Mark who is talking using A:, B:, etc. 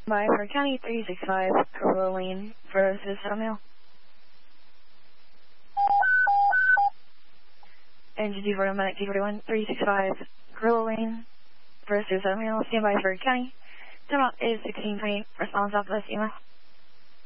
A: By for County 365, Corolla Lane versus Sunhill. Engine D41, Medic D41, 365, Corolla Lane versus Sunhill. Standby for County. Time out is 16:20. Response off the EMS.